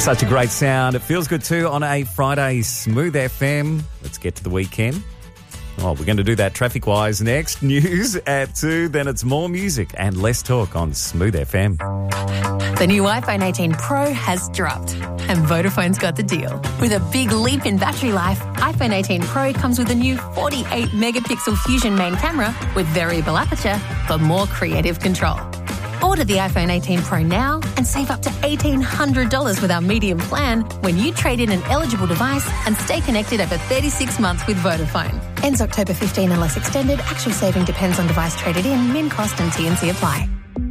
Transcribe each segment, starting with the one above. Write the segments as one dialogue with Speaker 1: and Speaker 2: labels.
Speaker 1: Such a great sound. It feels good too on a Friday. Smooth FM. Let's get to the weekend. Oh, we're going to do that traffic-wise next. News at 2, then it's more music and less talk on Smooth FM.
Speaker 2: The new iPhone 18 Pro has dropped and Vodafone's got the deal. With a big leap in battery life, iPhone 18 Pro comes with a new 48-megapixel Fusion main camera with variable aperture for more creative control. Order the iPhone 18 Pro now and save up to $1,800 with our medium plan when you trade in an eligible device and stay connected over 36 months with Vodafone. Ends October 15 unless extended. Actual saving depends on device traded in. Min cost and T&C apply.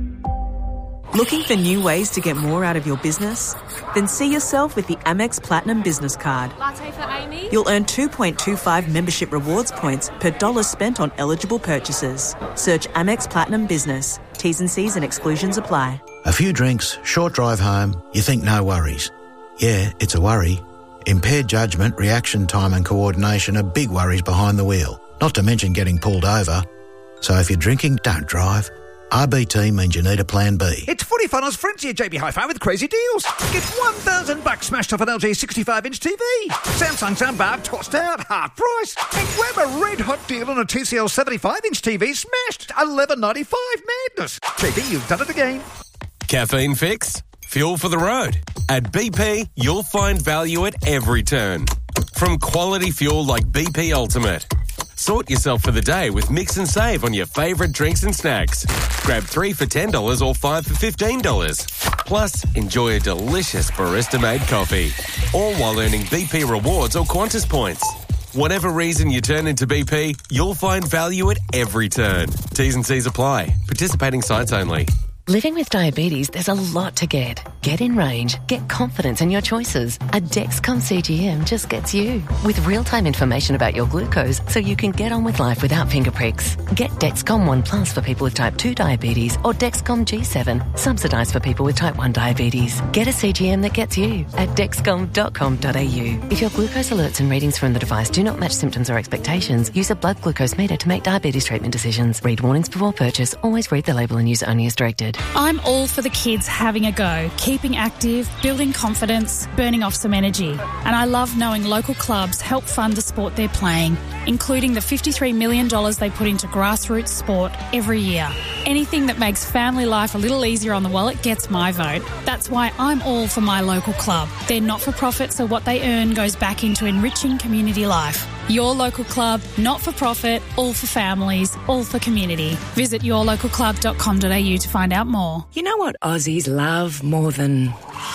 Speaker 3: Looking for new ways to get more out of your business? Then see yourself with the Amex Platinum Business Card.
Speaker 4: Latte for Amy?
Speaker 3: You'll earn 2.25 membership rewards points per dollar spent on eligible purchases. Search Amex Platinum Business. T's and C's and exclusions apply.
Speaker 5: A few drinks, short drive home, you think no worries. Yeah, it's a worry. Impaired judgment, reaction time and coordination are big worries behind the wheel, not to mention getting pulled over. So if you're drinking, don't drive. RBT means you need a plan B.
Speaker 6: It's Footy Funnels Frenzy at JB Hi-Fi with crazy deals. Get $1,000 smashed off an LG 65-inch TV. Samsung soundbar tossed out, half price. And grab a red-hot deal on a TCL 75-inch TV smashed. $11.95 madness. JB, you've done it again.
Speaker 7: Caffeine fix? Fuel for the road. At BP, you'll find value at every turn. From quality fuel like BP Ultimate. Sort yourself for the day with Mix and Save on your favourite drinks and snacks. Grab 3 for $10 or 5 for $15. Plus, enjoy a delicious barista-made coffee. All while earning BP rewards or Qantas points. Whatever reason you turn into BP, you'll find value at every turn. T's and C's apply. Participating sites only.
Speaker 8: Living with diabetes, there's a lot to get. Get in range. Get confidence in your choices. A Dexcom CGM just gets you. With real-time information about your glucose so you can get on with life without finger pricks. Get Dexcom One Plus for people with type 2 diabetes or Dexcom G7, subsidised for people with type 1 diabetes. Get a CGM that gets you at dexcom.com.au. If your glucose alerts and readings from the device do not match symptoms or expectations, use a blood glucose meter to make diabetes treatment decisions. Read warnings before purchase. Always read the label and use only as directed.
Speaker 9: I'm all for the kids having a go, keeping active, building confidence, burning off some energy. And I love knowing local clubs help fund the sport they're playing, including the $53 million they put into grassroots sport every year. Anything that makes family life a little easier on the wallet gets my vote. That's why I'm all for my local club. They're not-for-profit, so what they earn goes back into enriching community life. Your local club, not-for-profit, all for families, all for community. Visit yourlocalclub.com.au to find out more.
Speaker 10: You know what Aussies love more than...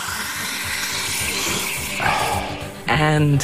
Speaker 10: And...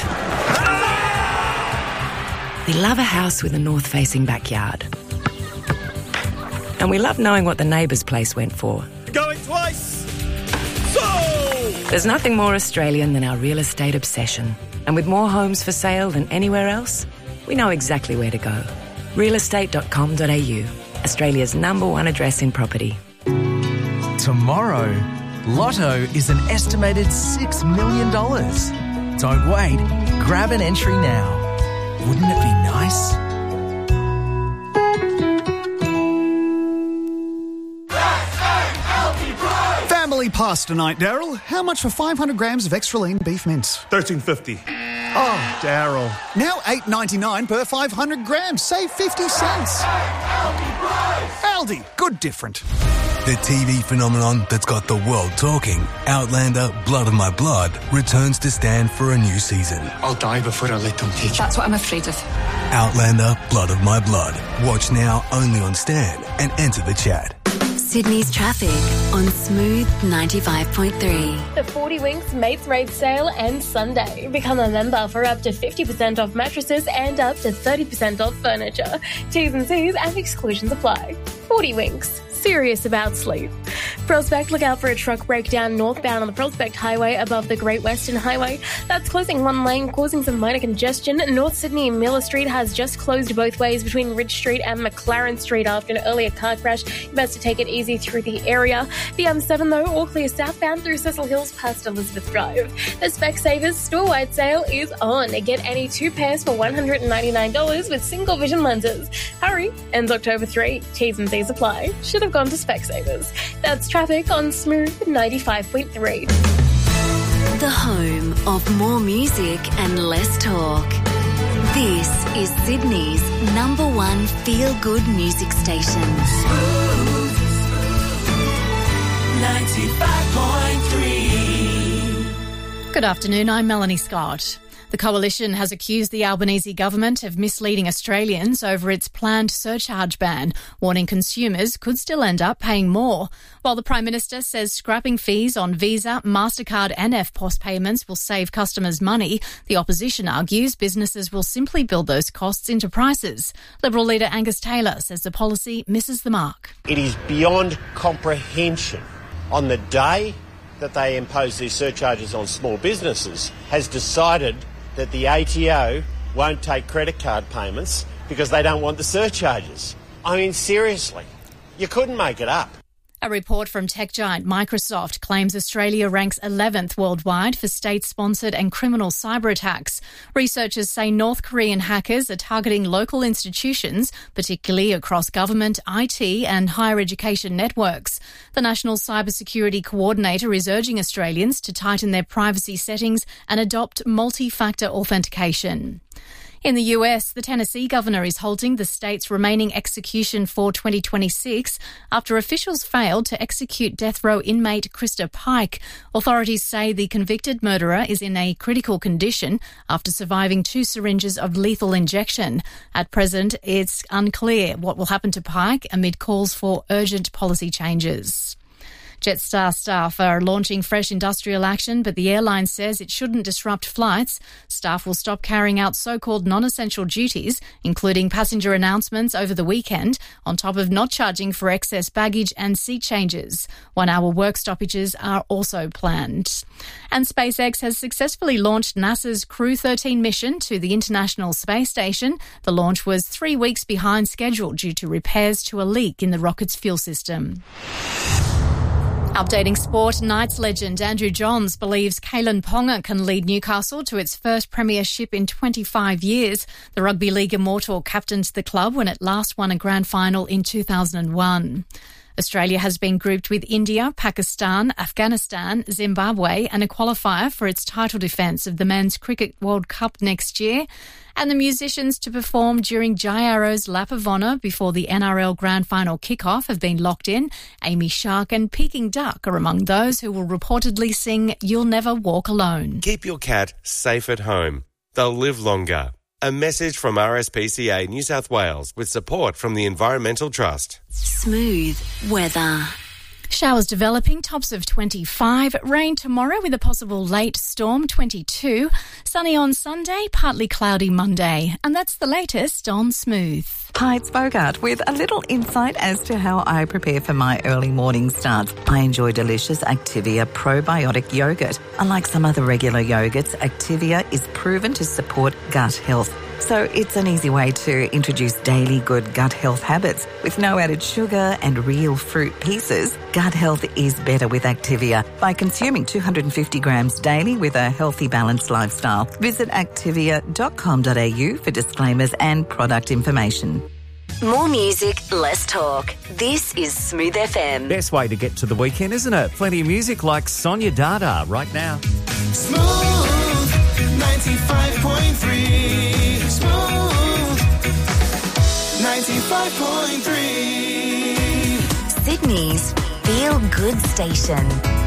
Speaker 10: we love a house with a north-facing backyard. And we love knowing what the neighbour's place went for.
Speaker 6: Going twice.
Speaker 10: There's nothing more Australian than our real estate obsession. And with more homes for sale than anywhere else, we know exactly where to go. realestate.com.au, Australia's #1 address in property.
Speaker 11: Tomorrow, Lotto is an estimated $6 million. Don't wait. Grab an entry now. Wouldn't it be nice?
Speaker 12: Family pasta night, Daryl. How much for 500 grams of extra lean beef mince?
Speaker 13: $13.50.
Speaker 12: Oh, Daryl. Now $8.99 per 500 grams. Save 50 cents. Aldi. Good different.
Speaker 14: The TV phenomenon that's got the world talking, Outlander Blood of My Blood, returns to stand for a new season.
Speaker 15: I'll die before I let them take you.
Speaker 16: That's what I'm afraid of.
Speaker 14: Outlander Blood of My Blood. Watch now only on Stan and enter the chat.
Speaker 17: Sydney's traffic on Smooth 95.3.
Speaker 4: The 40 Winks Mates Rate Sale ends Sunday. Become a member for up to 50% off mattresses and up to 30% off furniture. T's and C's and exclusions apply. 40 Winks. Serious about sleep. Prospect, look out for a truck breakdown northbound on the Prospect Highway above the Great Western Highway. That's closing one lane, causing some minor congestion. North Sydney and Miller Street has just closed both ways between Ridge Street and McLaren Street after an earlier car crash. Best to take it easy through the area. The M7 though, all clear southbound through Cecil Hills past Elizabeth Drive. The Specsavers store-wide sale is on. Get any 2 pairs for $199 with single vision lenses. Hurry, ends October 3. T's and C's apply. Should have gone to Specsavers. That's traffic on Smooth 95.3.
Speaker 17: the home of more music and less talk. This is Sydney's number one feel-good music station.
Speaker 13: 95.3. Good afternoon, I'm Melanie Scott. The Coalition has accused the Albanese government of misleading Australians over its planned surcharge ban, warning consumers could still end up paying more. While the Prime Minister says scrapping fees on Visa, MasterCard and EFTPOS payments will save customers money, the opposition argues businesses will simply build those costs into prices. Liberal leader Angus Taylor says the policy misses the mark.
Speaker 16: It is beyond comprehension. On the day that they impose these surcharges on small businesses, has decided that the ATO won't take credit card payments because they don't want the surcharges. I mean, seriously, you couldn't make it up.
Speaker 13: A report from tech giant Microsoft claims Australia ranks 11th worldwide for state-sponsored and criminal cyber attacks. Researchers say North Korean hackers are targeting local institutions, particularly across government, IT and higher education networks. The National Cybersecurity Coordinator is urging Australians to tighten their privacy settings and adopt multi-factor authentication. In the US, the Tennessee governor is halting the state's remaining execution for 2026 after officials failed to execute death row inmate Krista Pike. Authorities say the convicted murderer is in a critical condition after surviving 2 syringes of lethal injection. At present, it's unclear what will happen to Pike amid calls for urgent policy changes. Jetstar staff are launching fresh industrial action, but the airline says it shouldn't disrupt flights. Staff will stop carrying out so-called non-essential duties, including passenger announcements over the weekend, on top of not charging for excess baggage and seat changes. 1-hour work stoppages are also planned. And SpaceX has successfully launched NASA's Crew 13 mission to the International Space Station. The launch was 3 weeks behind schedule due to repairs to a leak in the rocket's fuel system. Updating sport, Knights legend Andrew Johns believes Kalen Ponga can lead Newcastle to its first premiership in 25 years. The Rugby League immortal captained the club when it last won a grand final in 2001. Australia has been grouped with India, Pakistan, Afghanistan, Zimbabwe and a qualifier for its title defence of the Men's Cricket World Cup next year. And the musicians to perform during Jai Arrow's Lap of Honour before the NRL Grand Final kickoff have been locked in. Amy Shark and Peking Duck are among those who will reportedly sing You'll Never Walk Alone.
Speaker 7: Keep your cat safe at home. They'll live longer. A message from RSPCA New South Wales with support from the Environmental Trust.
Speaker 17: Smooth weather.
Speaker 13: Showers developing, tops of 25. Rain tomorrow with a possible late storm, 22. Sunny on Sunday, partly cloudy Monday. And that's the latest on Smooth.
Speaker 18: Hi, it's Bogart with a little insight as to how I prepare for my early morning starts. I enjoy delicious Activia probiotic yogurt. Unlike some other regular yogurts, Activia is proven to support gut health. So it's an easy way to introduce daily good gut health habits. With no added sugar and real fruit pieces, gut health is better with Activia by consuming 250 grams daily with a healthy, balanced lifestyle. Visit activia.com.au for disclaimers and product information.
Speaker 17: More music, less talk. This is Smooth FM.
Speaker 1: Best way to get to the weekend, isn't it? Plenty of music like Sonia Dada right now.
Speaker 19: Smooth 95.3. Smooth 95.3.
Speaker 17: Sydney's Feel Good Station.